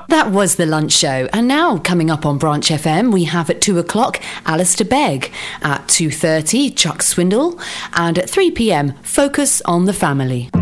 That was The Lunch Show. And now, coming up on Branch FM, we have at 2 o'clock, Alistair Begg. At 2:30, Chuck Swindle. And at 3 p.m, Focus on the Family.